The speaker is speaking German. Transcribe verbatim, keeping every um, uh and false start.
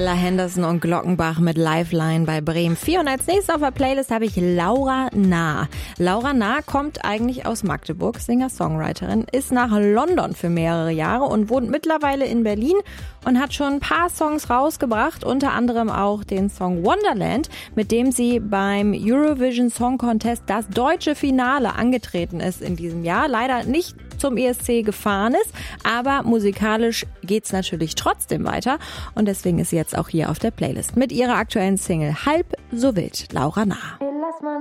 Ella Henderson und Glockenbach mit Lifeline bei Bremen vier. Und als nächstes auf der Playlist habe ich Laura Nah. Laura Nah kommt eigentlich aus Magdeburg, Singer-Songwriterin, ist nach London für mehrere Jahre und wohnt mittlerweile in Berlin und hat schon ein paar Songs rausgebracht, unter anderem auch den Song Wonderland, mit dem sie beim Eurovision Song Contest das deutsche Finale angetreten ist in diesem Jahr. Leider nicht zum E S C gefahren ist, aber musikalisch geht's natürlich trotzdem weiter und deswegen ist sie jetzt auch hier auf der Playlist mit ihrer aktuellen Single Halb so wild, Laura Nah.